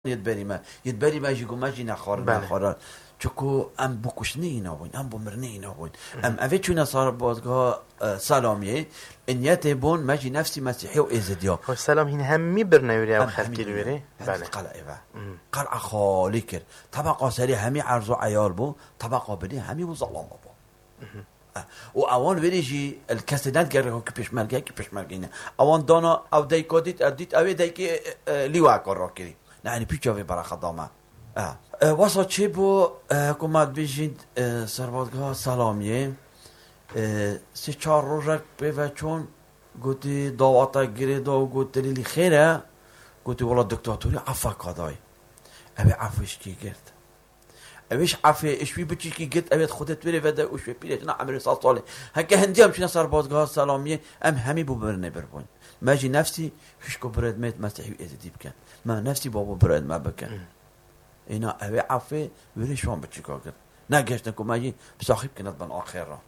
يتبري ما يجي ماجي نخار چکو ام بکشنه اینا بوین ام بمرنه اینا بوین ام اوه چونه صار بازگاه سلامیه انیت بون ماجی نفسی مسیحی و ازدیا و سلام هین همی برنویری او خلقی رو بری بله قلعه قلعه خالی کرد طبقه سری همی عرض و عیال بو طبقه بدی همی و ظلام بو و اوان بریجی الکسدن گره که پیشمرگه اینه اوان دانا او دیکا دید اوه دیکی لیوه کار را کری نه یعنی پیچاوی برا خدامه واسه چه بو حکومت بیشید سربازگاه سلامیه 3-4 روز به و چون گویی دعوت گرید و گویی دلیلی خیره گویی ولی دکتاتوری عفو کردای اوه عفوش کی کرد اوهش عفوش بی بچی کی کرد اوه خودت بری و ده اوش پیرش نه عمر 100 ساله هنگه هندی هم چنین سربازگاه سلامیه همی بو برنه بربون ماجی نفسی فشکو برد میت مسیحی ازدیب کن ما نفسی بابا برد ما بکن اینا اوه عفو ولی شوان بچی که کرد نگشتن که ماجی بساخیب کند بن آخر را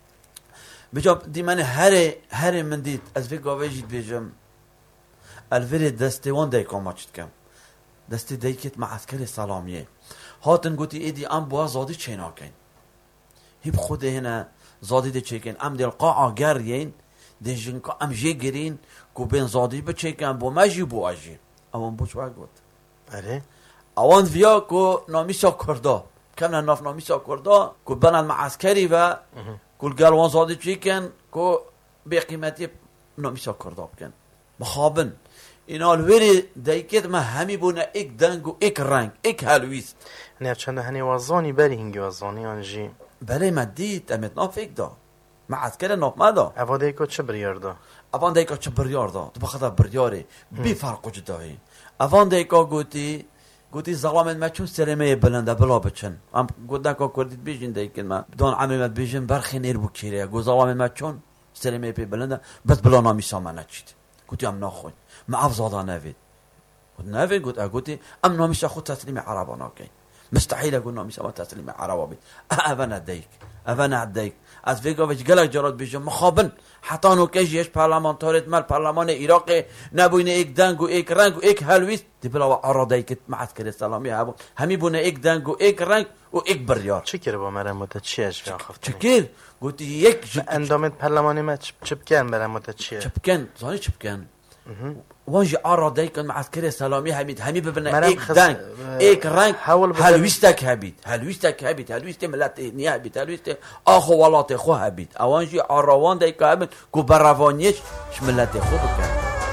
بجاب دی من هر من دید از وی گاوه جید بیجم الوری دسته وان دیکا ماچد کم دسته دیکت معسکر سلامیه هاتن گوتی ایدی ام بوا زادی چینا کن هیب خود هنه زادی دی چیکن ام دیل قاعا گرین دی جنکا ام جی گرین کو بین زادی بچیکن بو ماجی بو آجی اوان بو چوه گوت بله اوان ویا کو نامیسا کردا کنن ناف نامیسا کردا کو بنال معسکری و کل گلوان زادی چیکن کو به قیمتی نامیسا کردا بکن مخابن اینا الوری دیکت ما همی بونه ایک دنگ و ایک رنگ ایک هلویست نه چند هنی وزانی بری هنگی وزانی آنجی بله ما دید امت ناف ایک دا معسکر ناف ما دا اوان دیکا چه بریار دا اوان دیکا چه بریار دا تو بخدا بریاره بی فرق جدایی اوان دیکا گویی زلامت ما چون سرمه بلنده بلا بچن ام گویی که کردید بیشین دیکن ما دون عمیمت بیشین برخی نیر بکیره گویی زلامت ما چون سرمه پی بلنده بس بلا نامیسا ما نچید گویی ام نخوی ما افضادا نوید گویی ام نامیسا خود تسلیم عربا ناکن مستحیل اقول نامیسا ما تسلیم عربا بید اوان دیک از ویگا ویج گلک جارات بیشین مخابن حتی نوکش یش پارلمانتاریت مال پارلمان عراق نبوینه ایک دنگ و ایک رنگ و ایک هلویست دی بلا و عرادایی که معسکر سلامی همی بونه ایک دنگ و ایک رنگ و ایک بریار چی کرده با مرموت چی اش چی کرد؟ گویی یک اندامت پارلمانی ما چی بکن مرموت چیه؟ چی بکن وانجی عرادایی که معسکر سلامی همی ببینه ایک دنگ ایک رنگ هلویستک هلویست ملت نیا هبید هلویست آخو ولات خو هبید وانجی عراوان دایی که هبید که بروانیش ملت خو بکن